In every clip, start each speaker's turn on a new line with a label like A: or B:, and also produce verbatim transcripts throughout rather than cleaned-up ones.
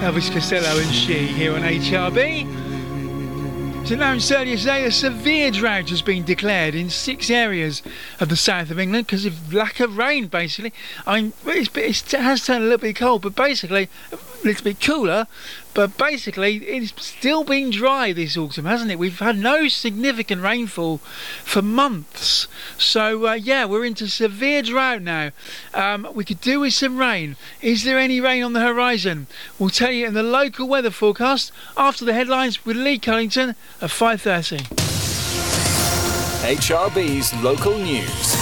A: Elvis Costello and She here on H R B. It's announced earlier today a severe drought has been declared in six areas of the south of England because of lack of rain, basically. I mean, it's, it's, it has turned a little bit cold, but basically a little bit cooler, but basically it's still been dry this autumn, hasn't it? We've had no significant rainfall for months. So, uh, yeah, we're into severe drought now. Um, we could do with some rain. Is there any rain on the horizon? We'll tell you in the local weather forecast after the headlines with Lee Cullington at five thirty.
B: H R B's local news.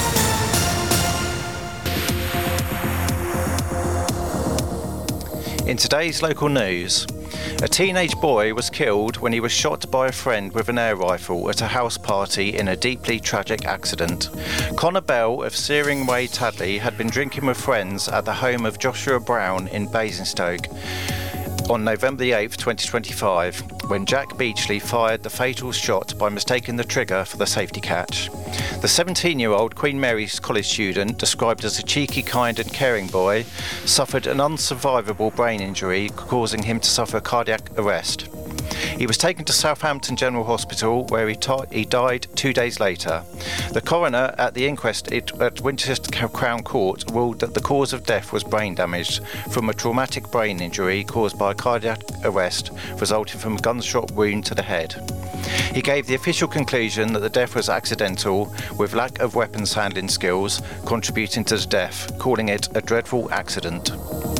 C: In today's local news, a teenage boy was killed when he was shot by a friend with an air rifle at a house party in a deeply tragic accident. Connor Bell of Searing Way Tadley had been drinking with friends at the home of Joshua Brown in Basingstoke on November the eighth, twenty twenty-five, when Jack Beachley fired the fatal shot by mistaking the trigger for the safety catch. The seventeen-year-old Queen Mary's College student, described as a cheeky, kind and caring boy, suffered an unsurvivable brain injury, causing him to suffer a cardiac arrest. He was taken to Southampton General Hospital, where he, ta- he died two days later. The coroner at the inquest at Winchester Crown Court ruled that the cause of death was brain damage from a traumatic brain injury caused by a cardiac arrest resulting from a gunshot wound to the head. He gave the official conclusion that the death was accidental, with lack of weapons handling skills contributing to the death, calling it a dreadful accident.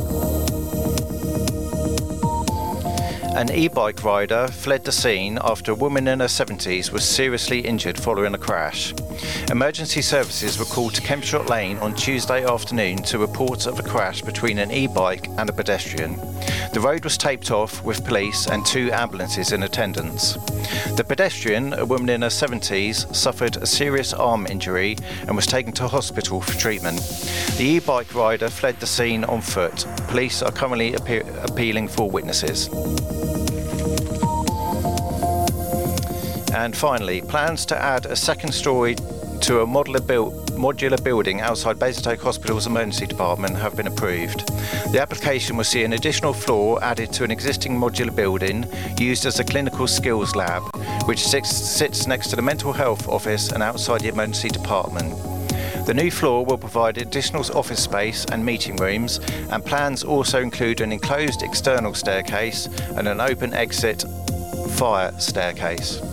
C: An e-bike rider fled the scene after a woman in her seventies was seriously injured following a crash. Emergency services were called to Kempshott Lane on Tuesday afternoon to reports of a crash between an e-bike and a pedestrian. The road was taped off with police and two ambulances in attendance. The pedestrian, a woman in her seventies, suffered a serious arm injury and was taken to hospital for treatment. The e-bike rider fled the scene on foot. Police are currently appe- appealing for witnesses. And finally, plans to add a second storey to a modular, build, modular building outside Basingstoke Hospital's emergency department have been approved. The application will see an additional floor added to an existing modular building used as a clinical skills lab, which sits, sits next to the mental health office and outside the emergency department. The new floor will provide additional office space and meeting rooms, and plans also include an enclosed external staircase and an open exit fire staircase.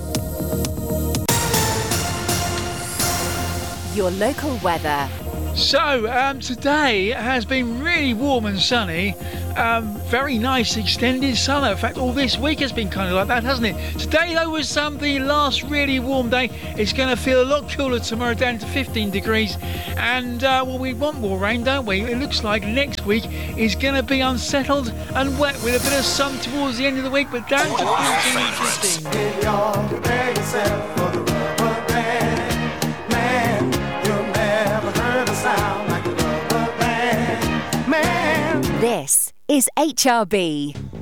D: Your local weather.
A: So, um, today has been really warm and sunny. Um, very nice extended summer. In fact, all this week has been kind of like that, hasn't it? Today, though, was um, the last really warm day. It's going to feel a lot cooler tomorrow, down to fifteen degrees. And, uh, well, we want more rain, don't we? It looks like next week is going to be unsettled and wet with a bit of sun towards the end of the week, but down to fourteen and fifteen.
D: This is H R B.